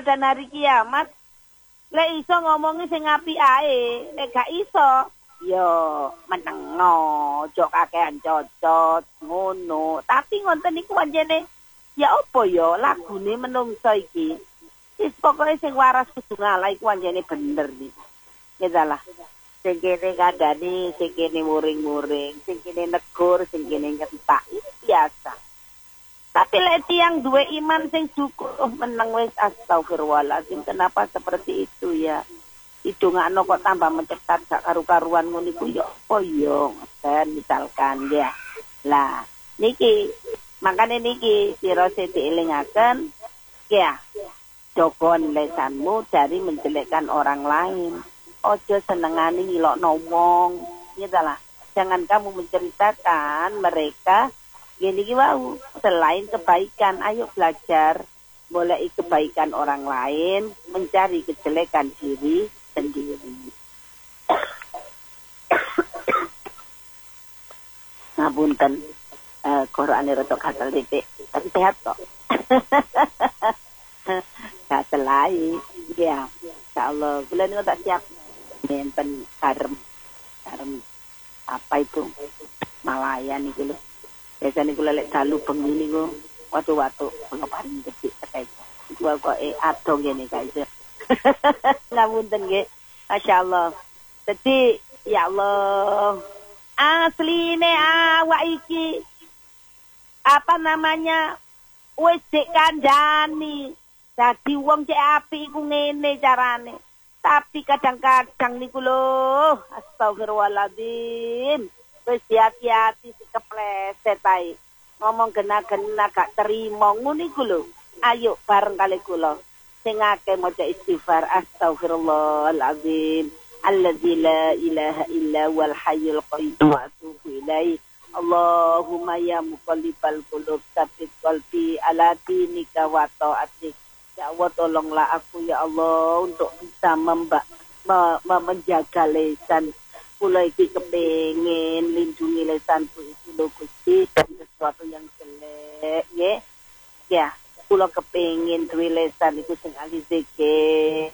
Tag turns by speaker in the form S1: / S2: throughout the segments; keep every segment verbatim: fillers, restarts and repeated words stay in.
S1: dan hari kiamat. Lek iso ngomongi sing apik ae, lek gak iso yo menengo, ojo kakean cocot ngono. Tapi ngoten niku anjene ya apa ya lagune menungso iki. Wis pokoke sing waras kudu ngalah iku anjene bener niku. Ya lah. Sing kene kandhani, sing kene muring-muring, sing kene negur, sing kene ngentak. Itu biasa. Tapi lek tiyang duwe iman sing cukup oh, meneng wis astagfirullahaladzim. Kenapa seperti itu ya? Idungakno kok tambah mencetat gak karu-karuan ngono iku ya apa ya ngoten misalkan ya. Lah niki makane niki sira dielingaken ya. Jogon lesanmu dari menjelekkan orang lain. Ojo senengane ngilokno wong. Ya lah. Jangan kamu menceritakan mereka gini wau selain kebaikan, ayo belajar mulai kebaikan orang lain, mencari kejelekan diri sendiri. Ngapunten, uh, Qur'ane rada gatel titik, tapi sehat kok. Gatel ae, ya. Insyaallah, bulan ini tak siap nenten karem, karem apa itu Malaya nih dulu. Biasanya kula lek dalu bengi niku watu-watu pengeparing gede terkait. Gua kok eh adong ngene guys. Ngapunten nggih. Masyaallah. Dadi ya Allah, asline awak iki apa namanya wis dik kandhani. Dadi wong cek apik iku ngene carane. Tapi kadang-kadang niku lho, astagfirullahaladzim. Wis hati-hati si kepleset ae. Ngomong gena-gena gak terima ngono iku lho. Ayo bareng kali kula. Sing akeh maca istighfar astagfirullahalazim. Alladzi la ilaha illa wal hayyul qayyum wa atubu ilaihi. Allahumma ya muqallibal qulub tsabbit qalbi ala dinika wa ta'atik. Ya Allah tolonglah aku ya Allah untuk bisa membak me, me, menjaga lesan. Kula iki kepengin lindungi lesanku iki lho Gusti dari sesuatu yang jelek nggih. Ya, kula kepengin duwe lesan iku sing ahli zikir.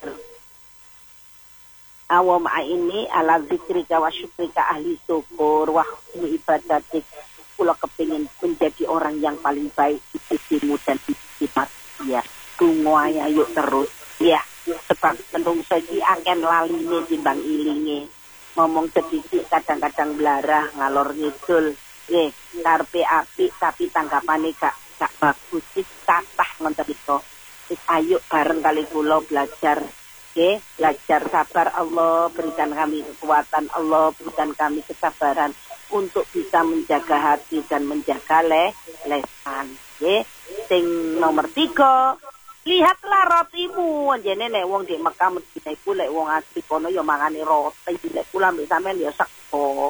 S1: Awam ini ala zikrika wa syukrika ahli syukur wa husni ibadatik. Kula kepengin menjadi orang yang paling baik di sisimu dan di sisi manusia. Tunggu ayo terus ya. Sebab menungso iki akan laline timbang ilinge. Ngomong sedikit kadang-kadang belarah ngalor ngidul nggih karepe apik tapi tanggapane gak gak bagus wis kathah ngoten iki. Wis ayo bareng kali kula belajar nggih belajar sabar. Allah berikan kami kekuatan, Allah berikan kami kesabaran untuk bisa menjaga hati dan menjaga le lesan nggih. Sing nomor tiga, lihatlah rotimu. Jene nek wong di Mekah Madinah iku lek wong asli kono ya mangane roti, lek kula mbek sampean ya sego.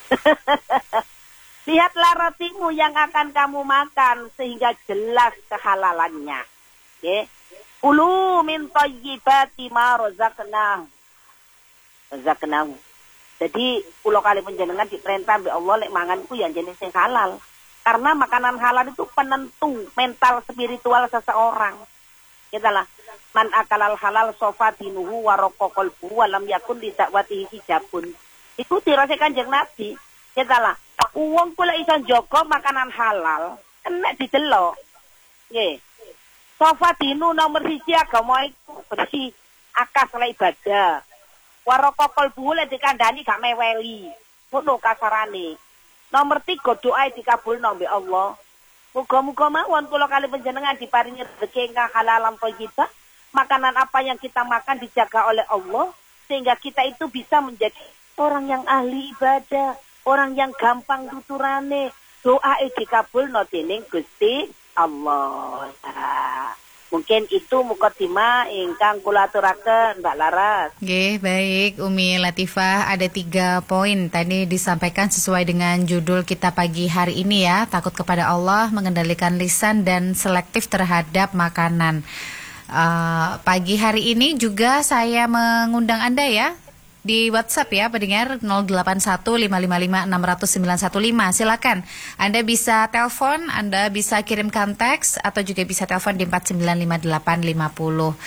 S1: Lihatlah rotimu yang akan kamu makan sehingga jelas kehalalannya. Nggih. Kulu min thayyibati ma razaqna. Razaqna. Jadi kula kali panjenengan diperintah mbek Allah lek mangan iku ya jenis sing halal. Karena makanan halal itu penentu mental spiritual seseorang. Kita lah, man akalal halal sofa dinuhu waroko kolbu walam yakun didakwati hijabun. Itu dirasa Kanjeng Nabi. Kita lah, uang pula iso jogo makanan halal, kena didelok. Nggih. Sofa dinu nomor siji agama iku bersih, akas la ibadah. Waroko kolbu lek dikandani gak meweli. Ngono kasarane. Nomor tiga doa dikabulno mbek Allah. Muga-muga mawon kula kali panjenengan diparingi rezeki ingkang halalan thayyibah. Makanan apa yang kita makan dijaga oleh Allah sehingga kita itu bisa menjadi orang yang ahli ibadah, orang yang gampang tuturane. Doa dikabulno dening Gusti Allah. Nah, mungkin itu mukadimah ingkang kula aturaken Mbak Laras.
S2: Nggih, baik Umi Latifah, ada tiga poin tadi disampaikan sesuai dengan judul kita pagi hari ini ya. Takut kepada Allah, mengendalikan lisan dan selektif terhadap makanan. Uh, pagi hari ini juga saya mengundang Anda ya di WhatsApp ya, pendengar nol delapan satu lima lima lima enam nol nol sembilan satu lima. Silakan. Anda bisa telepon, Anda bisa kirimkan teks atau juga bisa telepon di empat sembilan lima delapan lima nol.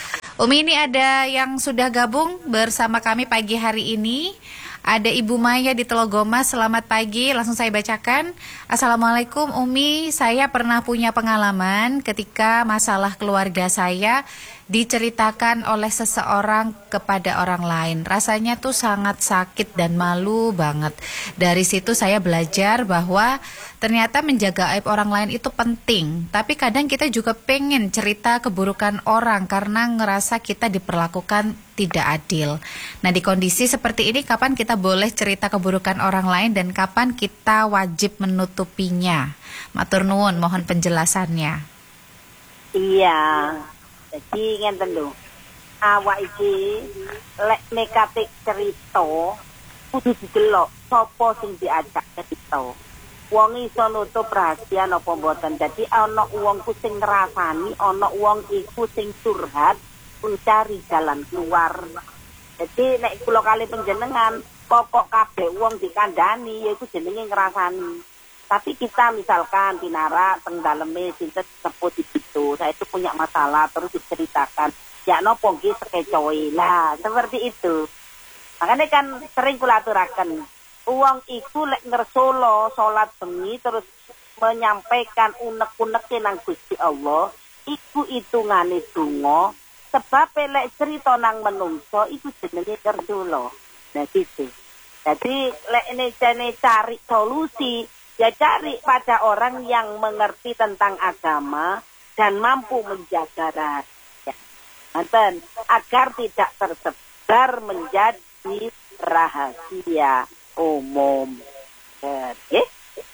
S2: Umi, ini ada yang sudah gabung bersama kami pagi hari ini. Ada Ibu Maya di Telogomas, selamat pagi, langsung saya bacakan. Assalamualaikum Umi, saya pernah punya pengalaman ketika masalah keluarga saya diceritakan oleh seseorang kepada orang lain. Rasanya tuh sangat sakit dan malu banget. Dari situ saya belajar bahwa ternyata menjaga aib orang lain itu penting. Tapi kadang kita juga pengen cerita keburukan orang karena ngerasa kita diperlakukan tidak adil. Nah, di kondisi seperti ini kapan kita boleh cerita keburukan orang lain dan kapan kita wajib menutupinya? Matur nuwun, mohon penjelasannya.
S1: Iya. Jadi ngenten lho. Awak iki lek nekate cerita kudu didelok sapa sing diajak cerita. Wong iso nutup rahasia napa mboten. Dadi ana wong ku sing ngrasani, ana wong iku sing curhat mencari jalan keluar. Jadi nek kula kali panjenengan pokok kabeh wong dikandani yaiku jenenge ngrasani. Tapi kita misalkan pinara teng daleme sinten sebut di situ, saya itu punya masalah terus diceritakan. Ya nopo nggih sekecoe. Lah, seperti itu. Makanya kan sering kula aturaken, wong iku lek ngersolo salat bengi terus menyampaikan unek-uneke nang Gusti Allah, iku hitungane donga. Sebab lek cerita nang menungso iku jenenge kerjolo. Nah gitu. Jadi lek ini jane cari solusi, ya cari pada orang yang mengerti tentang agama dan mampu menjaga rahasia. Manten, agar tidak tersebar menjadi rahasia umum. Oke?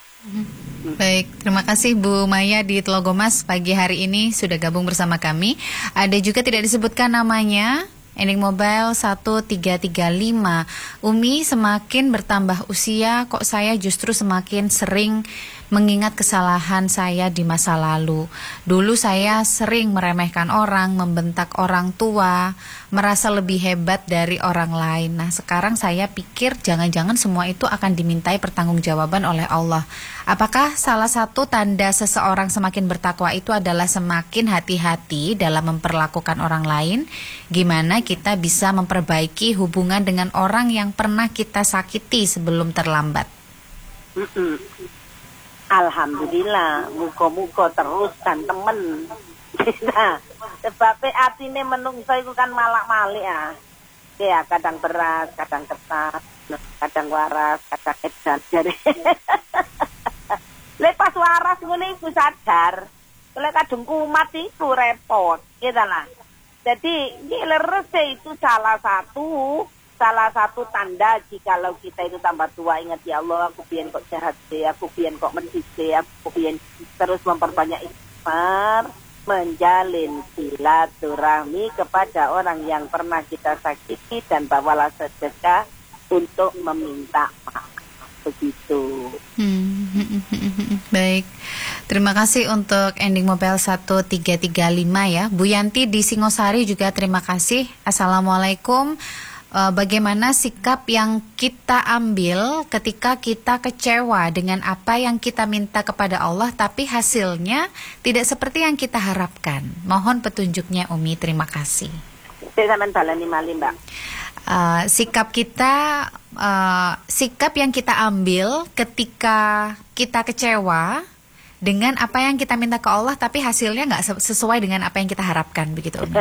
S2: Baik, terima kasih Bu Maya di Telogomas pagi hari ini sudah gabung bersama kami. Ada juga tidak disebutkan namanya, ending mobile satu tiga tiga lima. Umi, semakin bertambah usia kok saya justru semakin sering mengingat kesalahan saya di masa lalu. Dulu saya sering meremehkan orang, membentak orang tua, merasa lebih hebat dari orang lain. Nah, sekarang saya pikir jangan-jangan semua itu akan dimintai pertanggungjawaban oleh Allah. Apakah salah satu tanda seseorang semakin bertakwa itu adalah semakin hati-hati dalam memperlakukan orang lain? Gimana kita bisa memperbaiki hubungan dengan orang yang pernah kita sakiti sebelum terlambat?
S1: Mm-mm. Alhamdulillah, muga-muga terus kan temen. Nah, sebabnya atine menungso itu kan malak-malik ya. Ya, kadang beras, kadang ketat, kadang waras, kadang edan. Jadi lepas waras ngene iku sadar. Lek kadung kumat iku repot, gitu lah. Jadi, leres itu salah satu salah satu tanda jikalau kita itu tambah tua, ingat ya Allah, aku biyen kok jahat sih, aku biyen kok medis sih, aku biyen terus memperbanyak istighfar, menjalin silaturahmi kepada orang yang pernah kita sakiti dan bawalah sedekah untuk meminta maaf. Begitu.
S2: Hmm. Baik, terima kasih untuk ending mobile satu tiga tiga lima ya. Bu Yanti di Singosari juga terima kasih. Assalamualaikum. Uh, bagaimana sikap yang kita ambil ketika kita kecewa dengan apa yang kita minta kepada Allah tapi hasilnya tidak seperti yang kita harapkan? Mohon petunjuknya Umi, terima kasih.
S1: Saya sampean balani malih, Mbak.
S2: Uh, sikap kita uh, sikap yang kita ambil ketika kita kecewa dengan apa yang kita minta ke Allah tapi hasilnya nggak sesuai dengan apa yang kita harapkan, begitu Umi.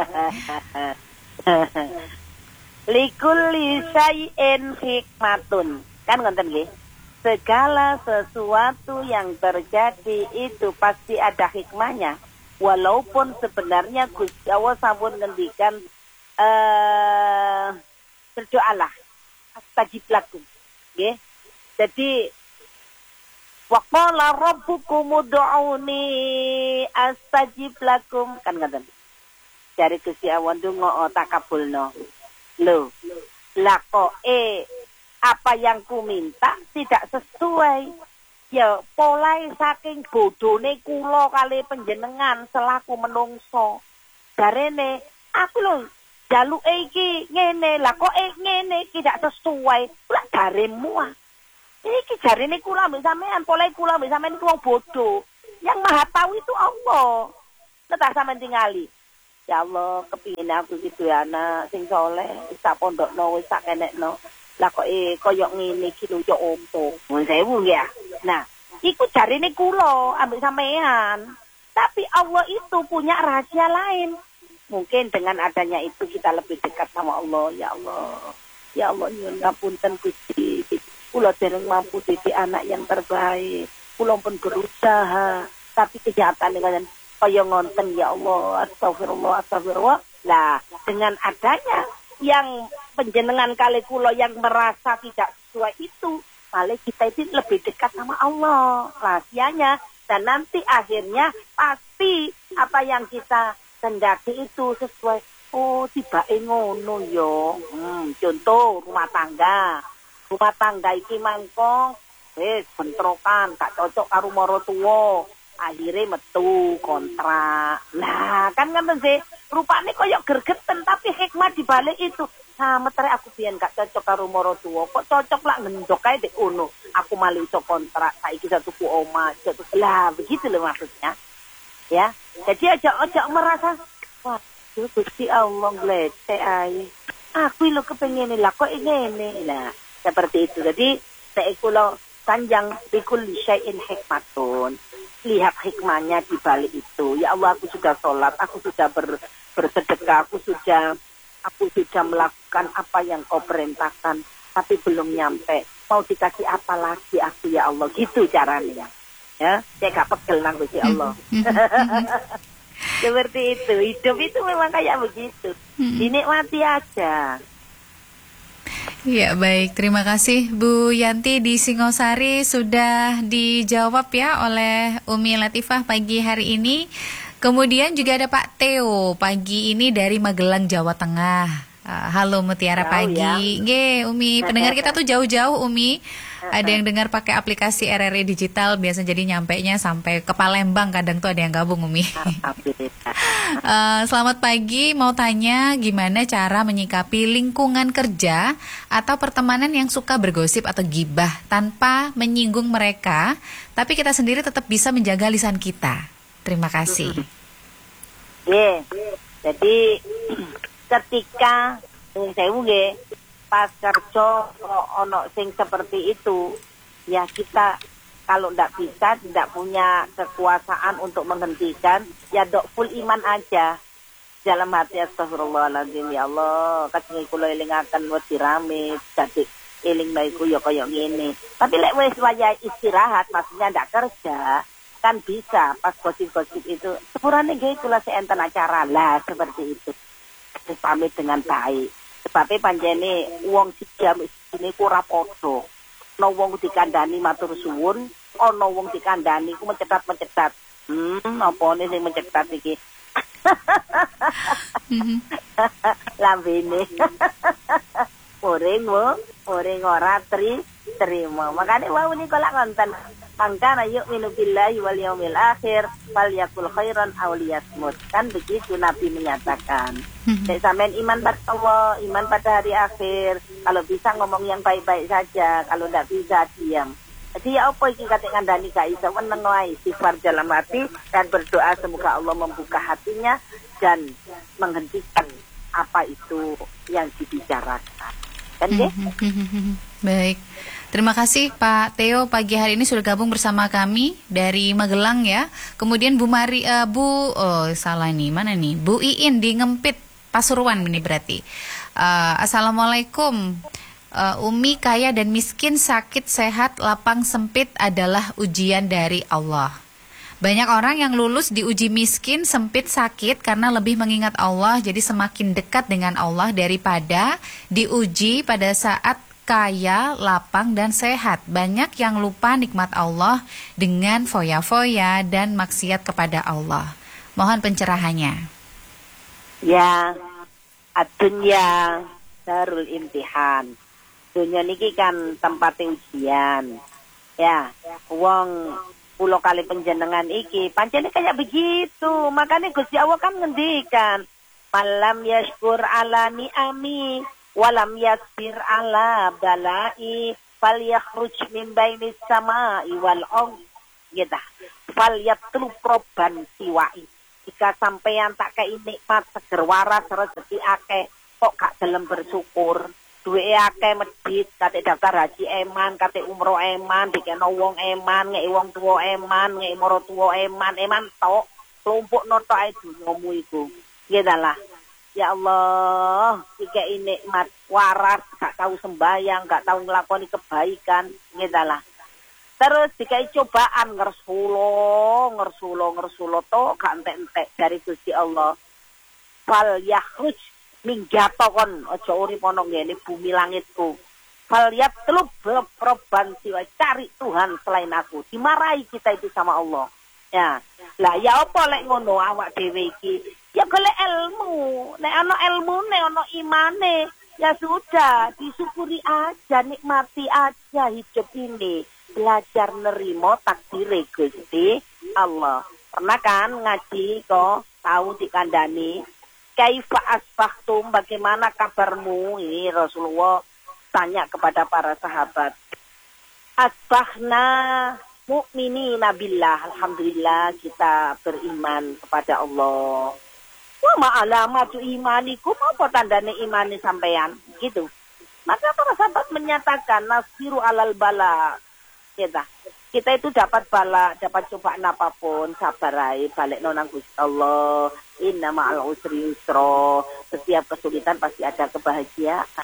S1: Likulli syai'in hikmatun. Kan ngoten nggih. Segala sesuatu yang terjadi itu pasti ada hikmahnya. Walaupun sebenarnya Gusti Allah sampun ngendikan eh berdoalah astajib lakum. Nggih. Jadi wa qala rabbukum ud'uni astajib lakum, kan ngoten. Dari Gusti Allah ndonga takabulno. Loh, lah kok eh apa yang ku minta tidak sesuai. Ya polai saking bodone kula kali panjenengan selaku menungso. Jarene aku lho jaluke iki ngene, lah kok eh ngene tidak sesuai. Lah jaremu ah. Iki jarene kula mbek sampean, polai kula mbek sampean iku wong bodoh. Yang Maha Tahu itu Allah. Nek sampean tingali. Ya Allah, kepingin aku gitu ya anak sing soleh, wis tak pondokno, wis tak kenekno. Lah kok eh koyo ngene iki lho yo opo. Mun sewu ya. Nah, iku jarine kula ambek sampean. Tapi Allah itu punya rahasia lain. Mungkin dengan adanya itu kita lebih dekat sama Allah, ya Allah. Ya Allah, nyuwun ngapunten Gusti. Kula dereng mampu didik anak yang terbaik. Kula pun berusaha, tapi kenyataane kan kaya ngonten ya Allah, astagfirullah, astagfirullah. Lah, dengan adanya yang penjenengan kali kula yang merasa tidak sesuai itu, malah kita itu lebih dekat sama Allah, rahasianya. Dan nanti akhirnya pasti apa yang kita kendaki itu sesuai. Oh, tibake ngono yo. Hmm, contoh rumah tangga. Rumah tangga iki mangko wis bentrokan, gak cocok karo maratuwa. Akhirnya metu kontrak. Lah, kan ngoten sih. Rupane koyo gergeten tapi hikmah di balik itu. Nah, metere aku biyen gak cocok karo maratuwa. Kok cocok lah ngendok kae dek ono. Aku malah iso kontrak, saiki iso tuku omah, iso tuku. Lah, begitu loh maksudnya. Ya. Jadi aja-aja merasa wah, Gusti Allah nglecek ae. Aku lho kepengin lah kok ngene. Nah, seperti itu. Jadi, saya kula sanjang bikul syai'in hikmatun. Lihat hikmahnya di balik itu. Ya Allah, aku sudah sholat, aku sudah ber, bersedekah, aku sudah aku sudah melakukan apa yang kau perintahkan, tapi belum nyampe. Mau dikasih apa lagi aku ya Allah? Gitu caranya. Ya, saya gak pegel nang Gusti Allah. Seperti itu. Hidup itu memang kayak begitu. Dinikmati aja.
S2: Ya baik, terima kasih Bu Yanti di Singosari sudah dijawab ya oleh Umi Latifah pagi hari ini. Kemudian juga ada Pak Theo pagi ini dari Magelang, Jawa Tengah. Uh, halo Mutiara
S1: Jauh,
S2: pagi. Nge, Umi, pendengar kita tuh jauh-jauh Umi. Ada yang dengar pakai aplikasi R R I Digital, biasa jadi nyampainya sampai ke Palembang, kadang tuh ada yang gabung Umi. uh, selamat pagi, mau tanya gimana cara menyikapi lingkungan kerja atau pertemanan yang suka bergosip atau gibah tanpa menyinggung mereka, tapi kita sendiri tetap bisa menjaga lisan kita. Terima kasih.
S1: Yeah. Jadi ketika saya nggih pas kerja ono sing seperti itu, ya kita kalau tidak bisa, tidak punya kekuasaan untuk menghentikan, ya dok full iman aja. Dalam hati astagfirullahaladzim, ya Allah, kajeng kula elingaken wedi rame, dadi eling baiku ya kaya ngene. Tapi lek wis waya istirahat, maksudnya ndak kerja, kan bisa pas gosip-gosip itu. Sepurane nggih kula seenten acara lah seperti itu. Pamit dengan baik. Sebabnya panjene wong sijam ini ora padha. Ana wong dikandani matur suwun, ana wong dikandani ku mencetat-mencetat. Hmm, opone sing mencetat iki? Lambene. Oreng wo, oreng ora tri terima. Makane wau niku lak ngonten. Mangkana yu'minu billahi wal yaumil akhir fal yakul khairan aw liyasmut. Kan begitu Nabi menyatakan. Nek sampean iman pada Allah, iman pada hari akhir, kalau bisa ngomong yang baik-baik saja, kalau tidak bisa diam. Jadi ya apa iki kate ngandani gak iso meneng wae, istighfar dalam hati dan berdoa semoga Allah membuka hatinya dan menghentikan apa itu yang dibicarakan. Kan nggih?
S2: Baik. Terima kasih Pak Theo pagi hari ini sudah gabung bersama kami dari Magelang ya. Kemudian Bu Mari uh, Bu oh salah nih, mana nih? Bu Iin di Ngempit Pasuruan ini berarti. Uh, Assalamualaikum. Uh, Umi kaya dan miskin, sakit sehat, lapang sempit adalah ujian dari Allah. Banyak orang yang lulus di uji miskin, sempit, sakit karena lebih mengingat Allah, jadi semakin dekat dengan Allah daripada diuji pada saat kaya, lapang, dan sehat. Banyak yang lupa nikmat Allah dengan foya-foya dan maksiat kepada Allah. Mohon pencerahannya.
S1: Ya, adunya darul imtihan. Dunia niki kan tempat ujian. Ya, wong pulau kali penjenengan iki pancene kayak begitu. Makanya Gusti Allah kan ngendikan, malam yashkur ala ni'ami walam yasbir ala balai fal yakhruj min bainis sama'i wal ardh gitu. Fal yatlub robban siwa'i. jika sampeyan tak kei nikmat seger waras rezeki akeh kok gak gelem bersyukur. Duwe akeh medhit, kate daftar haji eman, kate umroh eman, dikene wong eman, ngeki wong tuwa eman, ngeki maratuwa eman, eman tok. Kelompok noto ae dunyamu iku. Nggih dalah. Ya Allah, dikei nikmat waras, gak tahu sembayang, gak tahu nglakoni kebaikan, nggih dalah. Terus dikei cobaan ngersulo, ngersulo, ngersulo to gak entek-entek dari Gusti Allah. Fal yakhruj minggato kon aja urip ana ngene bumi langitku. Fal yatlub robban siwa, cari Tuhan selain aku. Dimarahi kita itu sama Allah. Ya. Lah ya apa lek ngono awak dhewe iki? Ya golek ilmu. Nek ana ilmune, ana imane, ya sudah, disyukuri aja, nikmati aja hidup ini. Belajar nerimo takdire Gusti Allah. Pernah kan ngaji kok tahu dikandani kaifa asbahtum, bagaimana kabarmu? Ini Rasulullah tanya kepada para sahabat. Asbahna mu'minina billah, alhamdulillah kita beriman kepada Allah. Wa ma'alamatu imanikum, apa tandane imani sampean? Gitu. Maka para sahabat menyatakan nasiru alal bala. Kita, kita itu dapat bala, dapat cobaan apapun, sabar aja, balik nonang Gusti Allah. Inna ma'al usri yusra. Setiap kesulitan pasti ada kebahagiaan.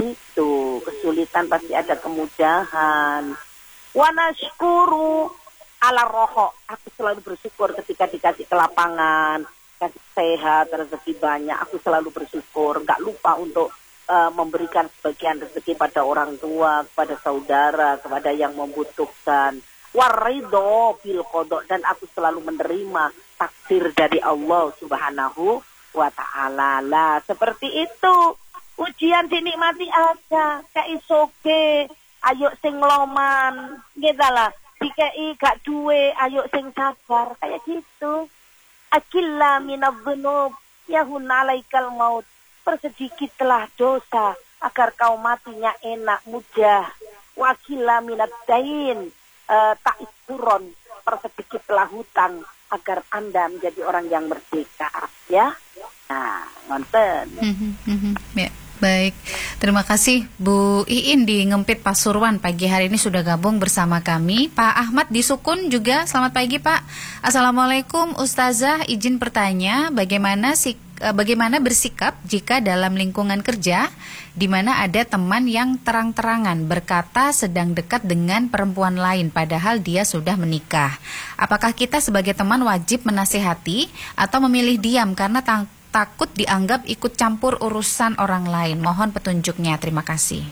S1: Itu kesulitan pasti ada kemudahan. Wa nashkuru ala roho. Aku selalu bersyukur ketika dikasih kelapangan, kasih sehat, rezeki banyak. Aku selalu bersyukur, nggak lupa untuk Uh, memberikan sebagian rezeki pada orang tua, kepada saudara, kepada yang membutuhkan. Waridho bil qada, dan aku selalu menerima takdir dari Allah Subhanahu wa taala. Lah seperti itu. Ujian dinikmati aja, kei soge, ayo sing loman, gitu lah. Dikei gak duwe, ayo sing sabar, kayak gitu. Akilla minadh-dhunub yahun alaikal maut. Persedikitlah dosa agar kau matinya enak mudah. Wakila minat dain uh, tak ikuron, persedikitlah hutang agar Anda menjadi orang yang merdeka, ya. Nah, nonton.
S2: Ya, baik. Terima kasih Bu Iin di Ngempit Pasuruan, pagi hari ini sudah gabung bersama kami. Pak Ahmad di Sukun juga, selamat pagi Pak. Assalamualaikum Ustazah, izin bertanya, bagaimana sih Bagaimana bersikap jika dalam lingkungan kerja di mana ada teman yang terang-terangan berkata sedang dekat dengan perempuan lain padahal dia sudah menikah? Apakah kita sebagai teman wajib menasihati atau memilih diam karena ta- takut dianggap ikut campur urusan orang lain? Mohon petunjuknya, terima kasih.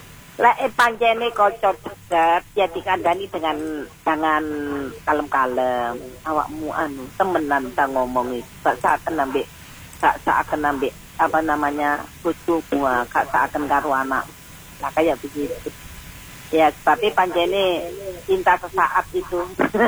S1: Lek pancene kanca dekat ya dikandani dengan jangan kalem-kalem. Awakmu anu temenan ta ngomongi, gak saken ambek Kak seakan ambil apa namanya kucu gua, kak seakan karo anak, lah kayak begitu. Ya, tapi panjene cinta sesaat itu,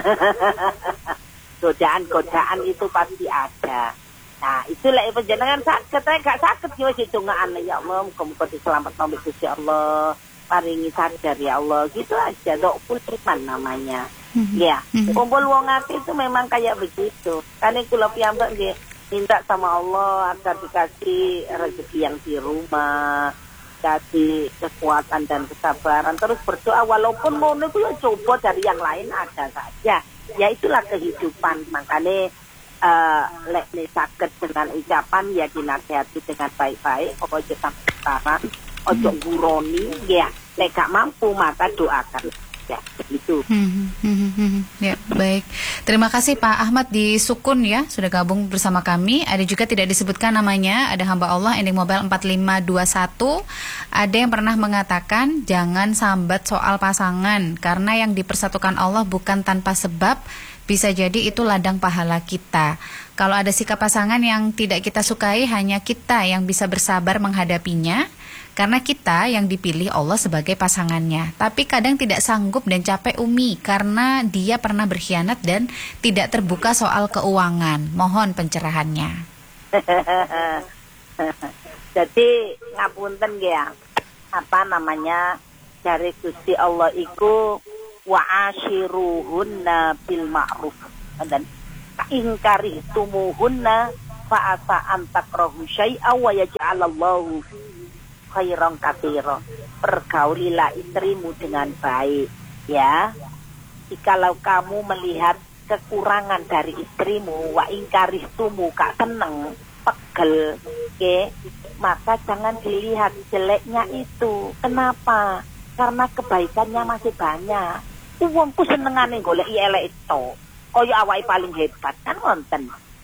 S1: godaan-godaan itu pasti ada. Nah, itulah ibu jenengan sakit, saya gak sakit yo sidongaan ya Allah, muga-muga diselametno oleh Gusti Allah, paringi sadar ya Allah, gitu aja. Dok iman namanya. Mm-hmm. Ya, kumpul wong ati itu memang kayak begitu. Karena kula piyambak nggih minta sama Allah agar dikasih rezeki yang di rumah, kasih kekuatan dan kesabaran, terus berdoa walaupun mau itu ya coba dari yang lain ada saja. Ya itulah kehidupan. Makanya uh, lek nih sakit dengan ucapan ya dinasihati dengan baik-baik, ojo sampai sekarang, ojo guroni, ya lek gak mampu maka doakan. Ya, itu.
S2: Hmm, hmm, hmm, ya, baik. Terima kasih Pak Ahmad di Sukun ya, sudah gabung bersama kami. Ada juga tidak disebutkan namanya, ada hamba Allah ending mobile empat lima dua satu. Ada yang pernah mengatakan jangan sambat soal pasangan karena yang dipersatukan Allah bukan tanpa sebab. Bisa jadi itu ladang pahala kita. Kalau ada sikap pasangan yang tidak kita sukai, hanya kita yang bisa bersabar menghadapinya. Karena kita yang dipilih Allah sebagai pasangannya. Tapi kadang tidak sanggup dan capek Umi karena dia pernah berkhianat dan tidak terbuka soal keuangan. Mohon pencerahannya.
S1: Jadi ngapunten ya, apa namanya, dari Gusti Allah iku wa ashiruhunna bil ma'ruf, dan in karihtumuhunna fa asa an takrahu syai'a wa yaj'alallahu khairan katsira. Pergaulilah istrimu dengan baik, ya. Jikalau kamu melihat kekurangan dari istrimu, wa in karihtumu, gak seneng, pegel, okay, maka jangan dilihat jeleknya itu. Kenapa? Karena kebaikannya masih banyak. Uangku senengane goleki elek itu. Kaya awake paling hebat kan wonten.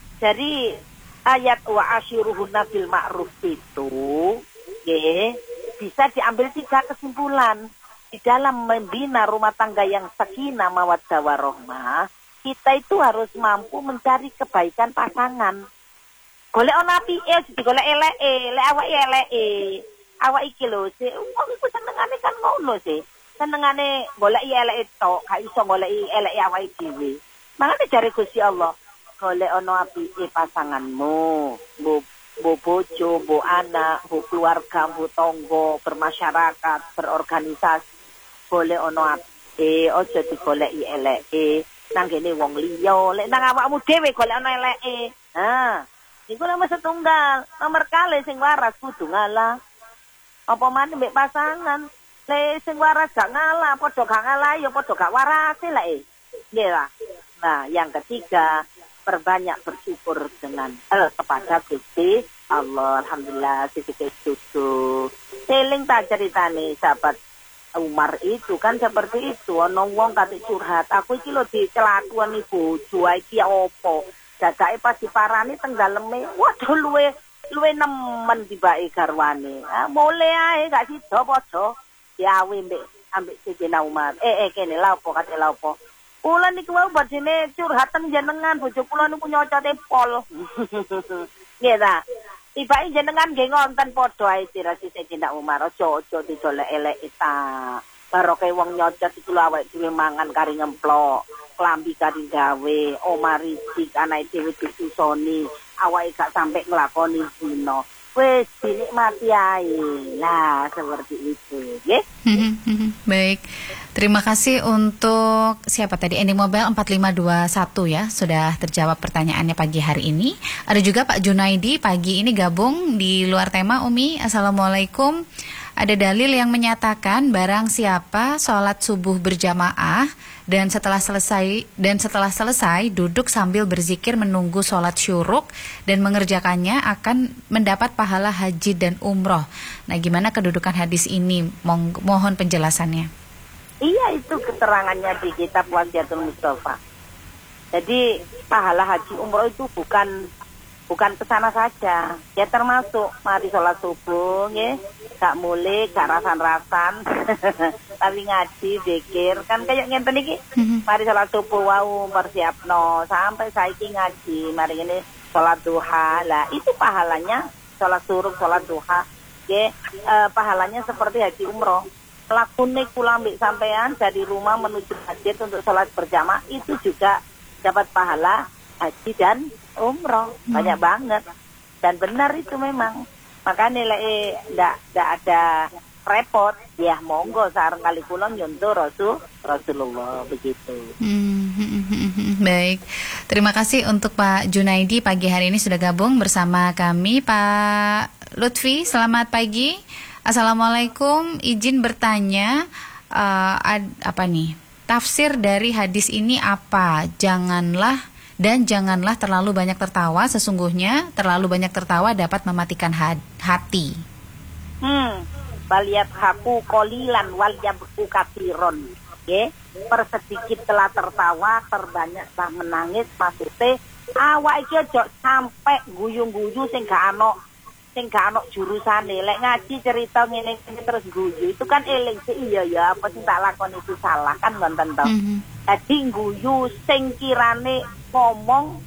S1: Jadi ayat wa asyiruhunna bil ma'ruf itu, nggih, bisa diambil tiga kesimpulan. Di dalam membina rumah tangga yang sakinah mawaddah warahmah, kita itu harus mampu mencari kebaikan pasangan. Golek ana apike digolek eleke, lek awake eleke. Awak iki lho, sih, wong iku senengane kan ngono sih. Senengane goleki eleke tok, gak iso goleki eleke awake dhewe. Makane jare Gusti Allah, golek ana apike pasanganmu, bu, bu bojo, bu anak, bu keluarga, bu tangga, bermasyarakat, berorganisasi. Golek ana apike, aja digoleki eleke nang kene wong liya. Lek nang awakmu dhewe golek ana eleke. Ha, iku nomor setunggal. Nomor kali sing waras kudu ngalah. Apa maneh mbek pasangan. Le sing waras gak ngalah, padha gak ngalah ya padha gak waras lek. Nggih lah. Nah, yang ketiga, perbanyak bersyukur dengan eh, kepada Gusti Allah. Alhamdulillah sithik susu. Seling tak ceritane sahabat Umar itu kan seperti itu. Ono wong kate curhat, aku iki lho dicelakuani bojo iki opo. Dadake pas diparani tenggaleme, waduh luwe luwe nemen tibake garwane. Ah mule ae gak sida padha diawe mbek ambek Sayyidina Umar. Eh eh kene lha opo kate lha opo. Kula niku wau badine curhat teng jenengan bojo kula niku nyocote pol. Nggih ta. Tibake jenengan nggih ngonten padha ae dirasi Sayyidina Umar. Aja-aja didolek elek ta. Baroke wong nyocot iku lho awake dhewe mangan kari ngemplok, klambi kari gawe, omah risik anake dhewe disusoni. Awake gak sampai nglakoni zina. Wis dinikmati ae. Lah seperti itu, nggih.
S2: Baik. Terima kasih untuk siapa tadi ending mobile empat lima dua satu ya. Sudah terjawab pertanyaannya pagi hari ini. Ada juga Pak Junaidi pagi ini gabung di luar tema Umi. Assalamualaikum. Ada dalil yang menyatakan barang siapa sholat subuh berjamaah dan setelah selesai dan setelah selesai duduk sambil berzikir menunggu sholat syuruk dan mengerjakannya akan mendapat pahala haji dan umroh. Nah, gimana kedudukan hadis ini? Mo- mohon penjelasannya.
S1: Iya, itu keterangannya di kitab Wasiatul Mustafa. Jadi pahala haji umroh itu bukan bukan ke sana saja, ya termasuk mari sholat subuh, ya, gak mulai, gak rasan-rasan, tapi ngaji, zikir, kan kayak ngenten iki, mari sholat subuh, wau, persiapno, sampai saiki ngaji, mari ini sholat duha, lah itu pahalanya, sholat suruk, sholat duha, ya, eh, pahalanya seperti haji umroh. Lakune kula ambek sampean dari rumah menuju masjid untuk sholat berjamaah itu juga dapat pahala haji dan umroh, hmm. banyak banget dan benar itu memang. Makanya lek ndak ndak ada repot, ya monggo sareng kali kula nyontoh Rasul Rasulullah begitu.
S2: Hmm. Baik, terima kasih untuk Pak Junaidi pagi hari ini sudah gabung bersama kami. Pak Lutfi, selamat pagi. Assalamualaikum, izin bertanya uh, ad, apa nih tafsir dari hadis ini apa? Janganlah Dan janganlah terlalu banyak tertawa, sesungguhnya terlalu banyak tertawa dapat mematikan hati.
S1: Hmm, baliat haku kolilan wal yabku katiron. Oke, persedikit telah tertawa, terbanyak telah menangis. Maksudnya awak iki aja sampai guyung-guyu sing gak ana sing gak ana jurusane. Lek ngaji cerita ngene iki terus guyu, itu kan eling sih iya ya apa sing tak lakoni itu salah kan wonten to. Dadi guyu sing kirane ngomong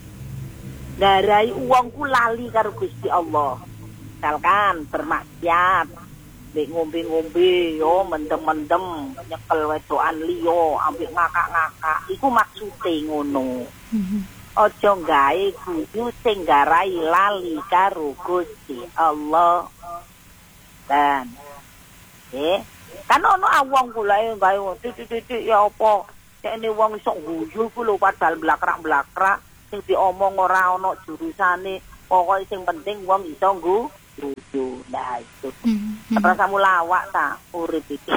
S1: garai uangku lali karo Gusti Allah. Misalkan bermaksiat, mbek ngombe-ngombe yo mendem-mendem nyekel wedokan liya, ambek ngakak-ngakak, iku maksude ngono. Aja gawe guyu sing garai lali karo Gusti Allah. Dan eh kan ono awang kula gawe titik-titik ya apa ini wong iso guyu ku lho padahal blakrak-blakrak sing diomong ora ono jurusane, pokoke sing penting wong iso nggu guyu. Nah itu.
S2: Mm-hmm.
S1: Terus kamu lawak ta urip iki.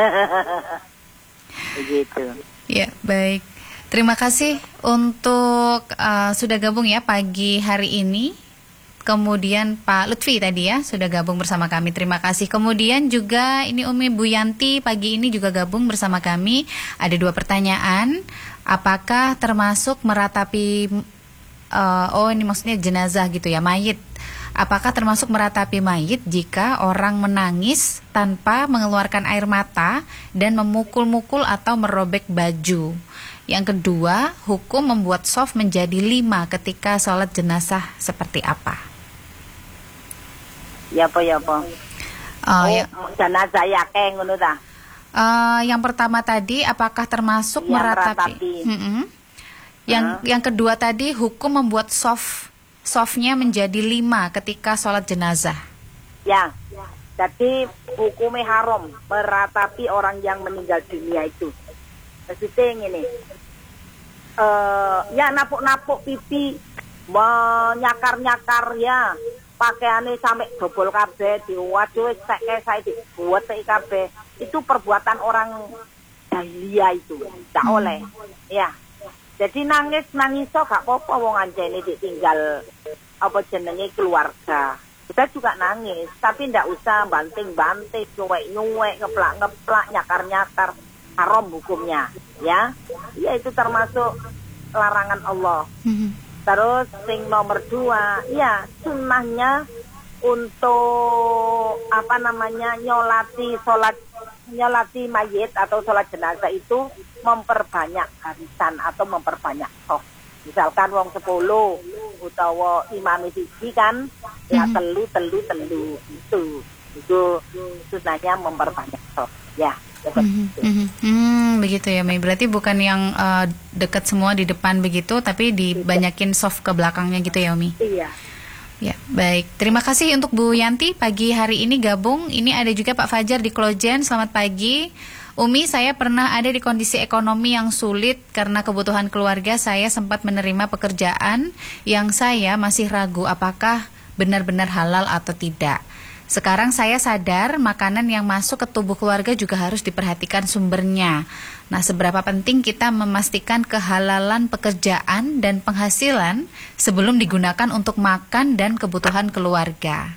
S1: Begitu.
S2: Ya, baik. Terima kasih untuk uh, sudah gabung ya pagi hari ini. Kemudian Pak Lutfi tadi ya sudah gabung bersama kami. Terima kasih. Kemudian juga ini Umi Bu Yanti pagi ini juga gabung bersama kami. Ada dua pertanyaan. Apakah termasuk meratapi uh, oh ini maksudnya jenazah gitu ya, mayit. Apakah termasuk meratapi mayit jika orang menangis tanpa mengeluarkan air mata dan memukul-mukul atau merobek baju? Yang kedua, hukum membuat soft menjadi lima ketika sholat jenazah seperti apa?
S1: Ya apa ya apa?
S2: Uh,
S1: oh,
S2: ya.
S1: Jenazah yakeh ngono ta?
S2: Uh, yang pertama tadi apakah termasuk
S1: Ya,
S2: meratapi?
S1: meratapi.
S2: Mm-hmm. Yang uh. yang kedua tadi hukum membuat soft softnya menjadi lima ketika sholat jenazah.
S1: Ya. Jadi hukumnya haram meratapi orang yang meninggal dunia itu. Maksudnya ini, uh, ya napuk-napuk pipi, nyakar-nyakar ya, pakaiannya sampai dobol kabeh, diwaduh seke saya dibuat seke kabeh, itu perbuatan orang jahiliyah itu, tak oleh, ya. Jadi nangis nangiso gak apa-apa wong anjene ditinggal apa jenenge keluarga. Kita juga nangis, tapi ndak usah banting-banting, nyuwek-nyuwek, ngeplak-ngeplak, nyakar-nyakar. Haram hukumnya, ya. Ya itu termasuk larangan Allah. Mm-hmm. Terus sing nomor dua, ya sunnahnya untuk apa namanya nyolati sholat nyolati mayit atau sholat jenazah itu memperbanyak barisan atau memperbanyak soft. Misalkan wong sepuluh utawa imam siji kan, mm-hmm. ya telu telu telu itu itu sunnahnya memperbanyak soft, ya.
S2: Mm-hmm. Mm-hmm. Hmm, begitu ya, Mei. Berarti bukan yang uh, dekat semua di depan begitu, tapi dibanyakin soft ke belakangnya gitu ya, Umi?
S1: Iya.
S2: Ya, baik. Terima kasih untuk Bu Yanti pagi hari ini gabung. Ini ada juga Pak Fajar di Klojen. Selamat pagi. Umi, saya pernah ada di kondisi ekonomi yang sulit karena kebutuhan keluarga. Saya sempat menerima pekerjaan yang saya masih ragu apakah benar-benar halal atau tidak. Sekarang saya sadar makanan yang masuk ke tubuh keluarga juga harus diperhatikan sumbernya. Nah, seberapa penting kita memastikan kehalalan pekerjaan dan penghasilan sebelum digunakan untuk makan dan kebutuhan keluarga?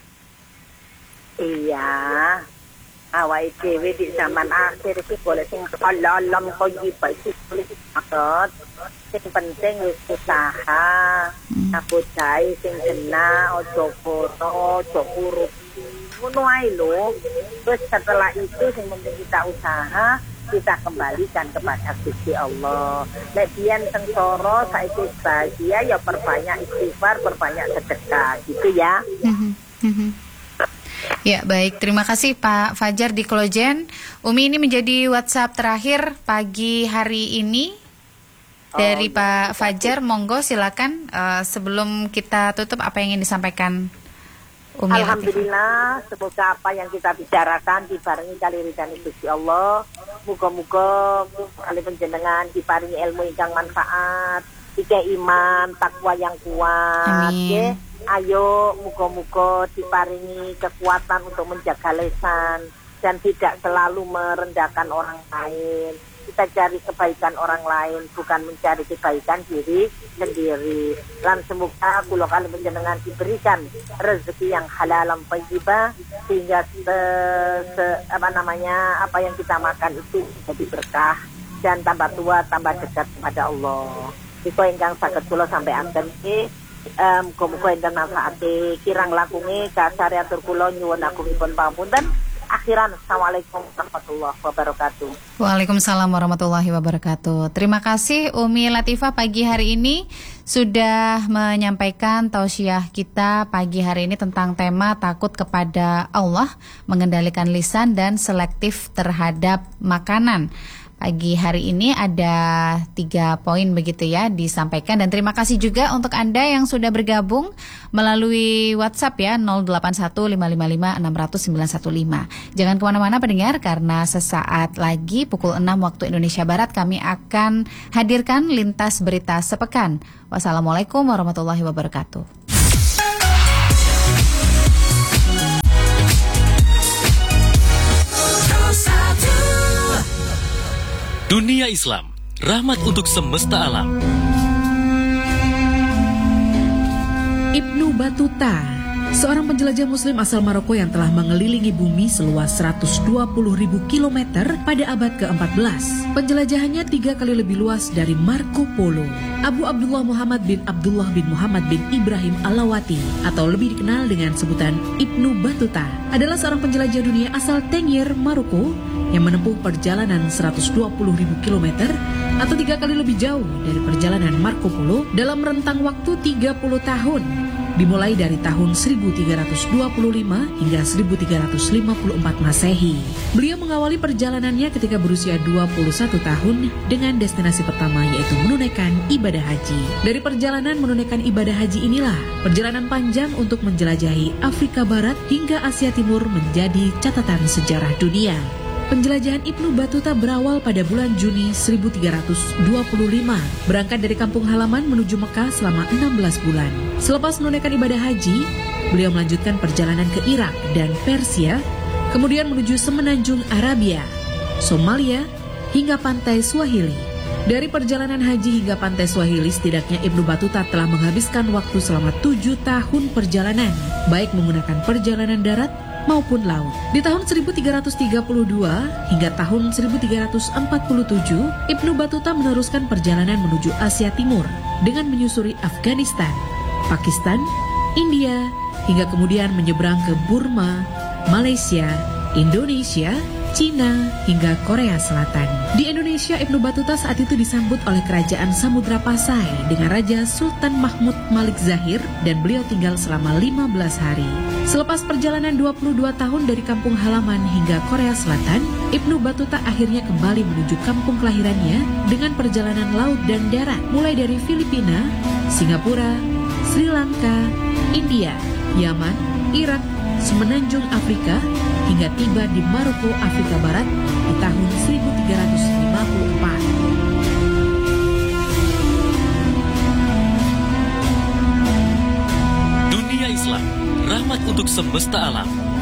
S1: Iya, awal dewe di zaman akhir itu boleh sing halalam thayyibah itu boleh dimakan. Sing penting wis usaha, aku jae sing kena ojo foto, ojo urut. Ngono ae lho. Terus setelah itu yang penting kita usaha, kita kembalikan kepada Gusti Allah. Nek biyen sengsara saiki bahagia ya perbanyak istighfar, perbanyak sedekah gitu ya.
S2: Ya, baik. Terima kasih Pak Fajar di Klojen. Umi, ini menjadi WhatsApp terakhir pagi hari ini dari oh, Pak ya, Fajar. Monggo silakan uh, sebelum kita tutup apa yang ingin disampaikan Umi.
S1: Alhamdulillah, Latifah. Semoga apa yang kita bicarakan dibarengi kali ridhani Gusti Allah. Muga-muga kali panjenengan diparingi ilmu ingkang manfaat, ike iman, takwa yang kuat. Amin. Ayo muga-muga diparingi kekuatan untuk menjaga lisan dan tidak selalu merendahkan orang lain. Kita cari kebaikan orang lain, bukan mencari kebaikan diri sendiri. Dan semoga kula kali panjenengan diberikan rezeki yang halalan thayyibah sehingga se, se, apa namanya apa yang kita makan itu jadi berkah dan tambah tua tambah dekat kepada Allah. Iku ingkang saged kula sampaiaken iki um, muga-muga enten manfaate kirang lakunge kasariatur kula nyuwun agungipun pamunten. Akhiran, assalamualaikum warahmatullahi wabarakatuh.
S2: Waalaikumsalam warahmatullahi wabarakatuh. Terima kasih Umi Latifah pagi hari ini sudah menyampaikan tausiah kita pagi hari ini tentang tema takut kepada Allah, mengendalikan lisan dan selektif terhadap makanan. Pagi hari ini ada tiga poin begitu ya disampaikan, dan terima kasih juga untuk Anda yang sudah bergabung melalui WhatsApp ya nol delapan satu lima lima lima enam nol nol sembilan satu lima. Jangan kemana-mana pendengar, karena sesaat lagi pukul enam waktu Indonesia Barat kami akan hadirkan lintas berita sepekan. Wassalamualaikum warahmatullahi wabarakatuh.
S3: Dunia Islam, rahmat untuk semesta alam.
S4: Ibnu Battuta, seorang penjelajah muslim asal Maroko yang telah mengelilingi bumi seluas seratus dua puluh ribu kilometer pada abad keempat belas. Penjelajahannya tiga kali lebih luas dari Marco Polo. Abu Abdullah Muhammad bin Abdullah bin Muhammad bin Ibrahim Alawati, atau lebih dikenal dengan sebutan Ibnu Battuta, adalah seorang penjelajah dunia asal Tangier, Maroko, yang menempuh perjalanan seratus dua puluh ribu kilometer atau tiga kali lebih jauh dari perjalanan Marco Polo dalam rentang waktu tiga puluh tahun, dimulai dari tahun seribu tiga ratus dua puluh lima hingga seribu tiga ratus lima puluh empat Masehi. Beliau mengawali perjalanannya ketika berusia dua puluh satu tahun dengan destinasi pertama, yaitu menunaikan ibadah haji. Dari perjalanan menunaikan ibadah haji inilah perjalanan panjang untuk menjelajahi Afrika Barat hingga Asia Timur menjadi catatan sejarah dunia. Penjelajahan Ibnu Battuta berawal pada bulan Juni seribu tiga ratus dua puluh lima, berangkat dari kampung halaman menuju Mekah selama enam belas bulan. Selepas menunaikan ibadah haji, beliau melanjutkan perjalanan ke Irak dan Persia, kemudian menuju semenanjung Arabia, Somalia, hingga pantai Swahili. Dari perjalanan haji hingga pantai Swahili, setidaknya Ibnu Battuta telah menghabiskan waktu selama tujuh tahun perjalanan, baik menggunakan perjalanan darat maupun laut. Di tahun seribu tiga ratus tiga puluh dua hingga tahun seribu tiga ratus empat puluh tujuh, Ibnu Battuta meneruskan perjalanan menuju Asia Timur dengan menyusuri Afghanistan, Pakistan, India, hingga kemudian menyeberang ke Burma, Malaysia, Indonesia, Cina, hingga Korea Selatan. Di Indonesia, Ibnu Battuta saat itu disambut oleh Kerajaan Samudra Pasai dengan Raja Sultan Mahmud Malik Zahir, dan beliau tinggal selama lima belas hari. Selepas perjalanan dua puluh dua tahun dari kampung halaman hingga Korea Selatan, Ibnu Battuta akhirnya kembali menuju kampung kelahirannya dengan perjalanan laut dan darat, mulai dari Filipina, Singapura, Sri Lanka, India, Yaman, Irak, semenanjung Afrika, hingga tiba di Maroko, Afrika Barat di tahun seribu tiga ratus lima puluh empat.
S3: Dunia Islam, rahmat untuk semesta alam.